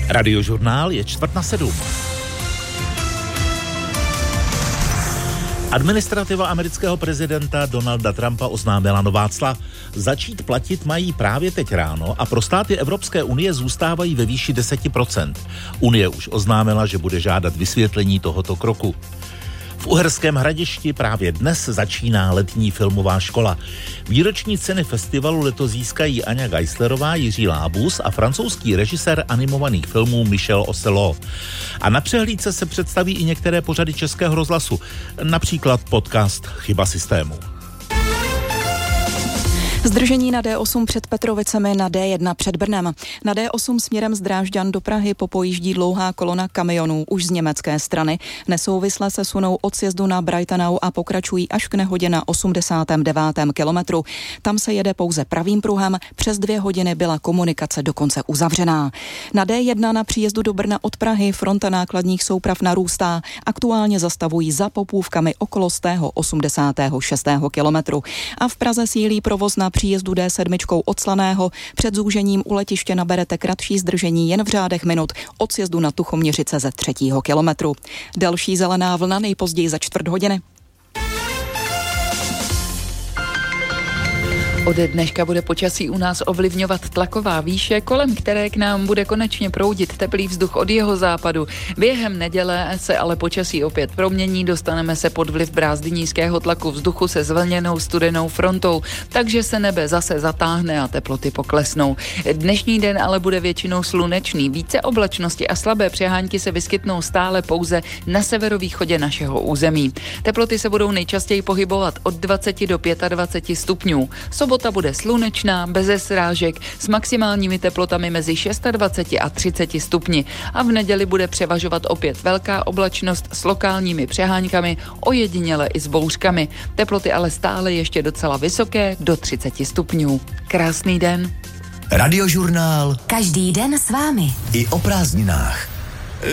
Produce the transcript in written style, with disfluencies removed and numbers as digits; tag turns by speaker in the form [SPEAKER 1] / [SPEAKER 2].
[SPEAKER 1] Radiožurnál je 6:45. Administrativa amerického prezidenta Donalda Trumpa oznámila nová cla. Začít platit mají právě teď ráno a pro státy Evropské unie zůstávají ve výši 10%. Unie už oznámila, že bude žádat vysvětlení tohoto kroku. V Uherském Hradišti právě dnes začíná letní filmová škola. Výroční ceny festivalu letos získají Aňa Geislerová, Jiří Lábus a francouzský režisér animovaných filmů Michel Ocelot. A na přehlídce se představí i některé pořady Českého rozhlasu, například podcast Chyba systému.
[SPEAKER 2] Zdržení na D8 před Petrovicemi, na D1 před Brnem. Na D8 směrem z Drážďan do Prahy popojíždí dlouhá kolona kamionů už z německé strany. Nesouvisle se sunou od sjezdu na Breitenau a pokračují až k nehodě na 89. kilometru. Tam se jede pouze pravým pruhem, přes 2 hodiny byla komunikace dokonce uzavřená. Na D1 na příjezdu do Brna od Prahy fronta nákladních souprav narůstá. Aktuálně zastavují za Popůvkami okolo 86. kilometru. A v Praze sílí provoz na příjezdu D7 od Slaného. Před zúžením u letiště naberete kratší zdržení jen v řádech minut od sjezdu na Tuchoměřice ze 3. kilometru. Další zelená vlna nejpozději za 4 hodiny.
[SPEAKER 3] Ode dneška bude počasí u nás ovlivňovat tlaková výše, kolem které k nám bude konečně proudit teplý vzduch od jeho západu. Během neděle se ale počasí opět promění, dostaneme se pod vliv brázdy nízkého tlaku vzduchu se zvlněnou studenou frontou, takže se nebe zase zatáhne a teploty poklesnou. Dnešní den ale bude většinou slunečný, více oblačnosti a slabé přehánky se vyskytnou stále pouze na severovýchodě našeho území. Teploty se budou nejčastěji pohybovat od 20 do 25 stupňů. Sobota bude slunečná, beze srážek, s maximálními teplotami mezi 26 a 30 stupni. A v neděli bude převažovat opět velká oblačnost s lokálními přeháňkami, ojediněle i s bouřkami. Teploty ale stále ještě docela vysoké, do 30 stupňů. Krásný den.
[SPEAKER 4] Radiožurnál.
[SPEAKER 5] Každý den s vámi.
[SPEAKER 4] I o prázdninách.